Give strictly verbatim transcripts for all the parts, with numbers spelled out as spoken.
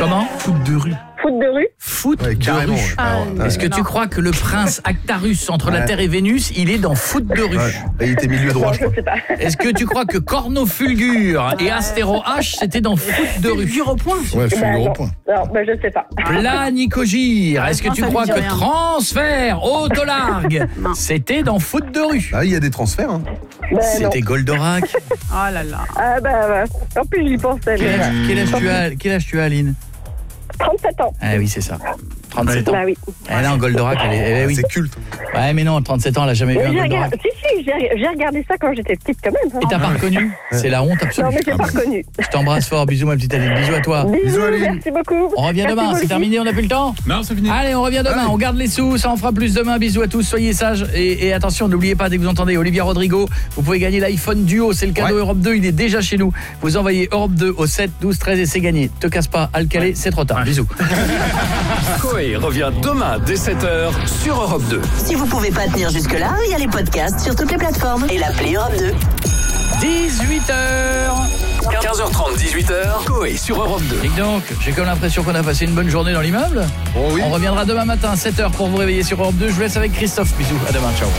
Comment ? Foot de rue. Foot de rue. Foot Ouais, de carrément. rue. Alors, ouais. Est-ce que tu crois que le prince Actarus entre la Ouais. Terre et Vénus, il est dans foot de rue ? Ouais. Et il était milieu droit, Non, je je crois. sais pas. Est-ce que tu crois que Cornofulgur et Astéro H, c'était dans foot de rue ? Dur au point. Ouais, je suis Bah, le non. gros point. Non, bah, je sais pas. Planicogire, est-ce que non, tu ça lui crois dit que rien. transfert autolargue, Non. c'était dans foot de rue ? Ah, il y a des transferts. Hein. Bah, non. C'était Goldorak. Oh là là. Ah bah, bah, en plus j'y pensais. Quel mais- âge, quel âge tu as, quel âge tu as, Aline ? trente-sept ans. Ah oui, c'est ça. trente-sept ans. Bah oui. Ah non, Goldorak, elle est... eh oui. C'est culte. Ouais, mais non, trente-sept ans, elle a jamais vu Mais un j'ai Goldorak. regardé, si, si, j'ai, j'ai regardé ça quand j'étais petite quand même. hein. Et t'as pas reconnu ? C'est la honte Non, absolue. mais j'ai pas reconnu. Je t'embrasse fort, bisous ma petite Aline, bisous à toi. Bisous, Aline. merci beaucoup. On revient Merci demain, vous c'est aussi. terminé, on n'a plus le temps ? Non, c'est fini. Allez, on revient demain, Allez. on garde les sous, ça en fera plus demain. Bisous à tous, soyez sages et, et attention, n'oubliez pas, dès que vous entendez Olivia Rodrigo, vous pouvez gagner l'iPhone Duo, c'est le cadeau Ouais. Europe deux, il est déjà chez nous. Vous envoyez Europe deux au sept douze treize et c'est gagné. Te casse pas, Al-Calais, c'est trop tard. Bisous. Coé revient demain dès sept heures sur Europe deux. Si vous pouvez pas tenir jusque-là, il y a les podcasts sur toutes les plateformes et l'appli Europe deux. dix-huit heures. quinze heures trente, dix-huit heures, Coé sur Europe deux. Et donc, j'ai comme l'impression qu'on a passé une bonne journée dans l'immeuble. Oh oui. On reviendra demain matin à sept heures pour vous réveiller sur Europe deux. Je vous laisse avec Christophe. Bisous, à demain, ciao.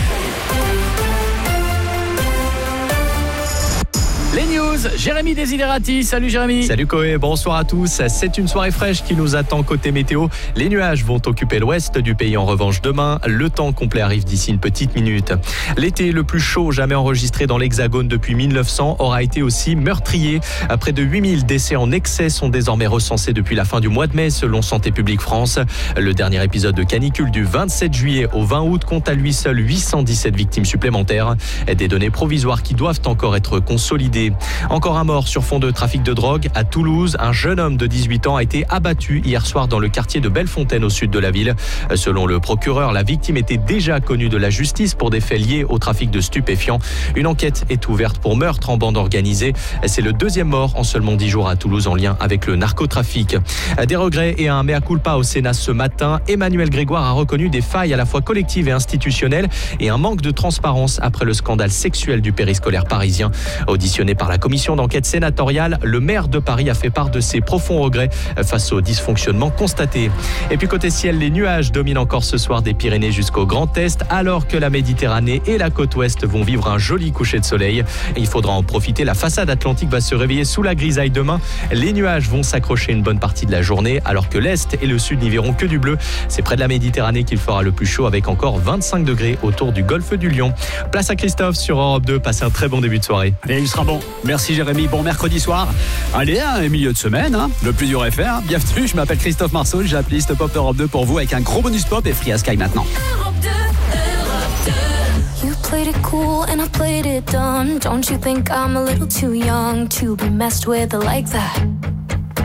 Les news, Jérémy Desiderati. Salut Jérémy. Salut Coé, bonsoir à tous. C'est une soirée fraîche qui nous attend côté météo. Les nuages vont occuper l'ouest du pays en revanche demain. Le temps complet arrive d'ici une petite minute. L'été le plus chaud jamais enregistré dans l'Hexagone depuis mille neuf cents aura été aussi meurtrier. Près de huit mille décès en excès sont désormais recensés depuis la fin du mois de mai selon Santé publique France. Le dernier épisode de canicule du vingt-sept juillet au vingt août compte à lui seul huit cent dix-sept victimes supplémentaires. Des données provisoires qui doivent encore être consolidées. Encore un mort sur fond de trafic de drogue à Toulouse. Un jeune homme de dix-huit ans a été abattu hier soir dans le quartier de Bellefontaine au sud de la ville. Selon le procureur, la victime était déjà connue de la justice pour des faits liés au trafic de stupéfiants. Une enquête est ouverte pour meurtre en bande organisée. C'est le deuxième mort en seulement dix jours à Toulouse en lien avec le narcotrafic. Des regrets et un mea culpa au Sénat ce matin. Emmanuel Grégoire a reconnu des failles à la fois collectives et institutionnelles et un manque de transparence après le scandale sexuel du périscolaire parisien. Auditionné par la commission d'enquête sénatoriale, le maire de Paris a fait part de ses profonds regrets face aux dysfonctionnements constatés. Et puis côté ciel, les nuages dominent encore ce soir des Pyrénées jusqu'au Grand Est, alors que la Méditerranée et la côte ouest vont vivre un joli coucher de soleil. Il faudra en profiter, la façade atlantique va se réveiller sous la grisaille demain. Les nuages vont s'accrocher une bonne partie de la journée, alors que l'Est et le Sud n'y verront que du bleu. C'est près de la Méditerranée qu'il fera le plus chaud, avec encore vingt-cinq degrés autour du golfe du Lion. Place à Christophe sur Europe deux, passez un très bon début de soirée. Allez, il sera bon. Merci Jérémy. Bon mercredi soir. Allez, un milieu de semaine. Hein. Le plus dur est fait. Hein. Bienvenue, je m'appelle Christophe Marceau. J'ai la playlist Pop Europe deux pour vous avec un gros bonus pop et Free à Sky maintenant. Europe deux, Europe deux. You played it cool and I played it dumb. Don't you think I'm a little too young to be messed with like that?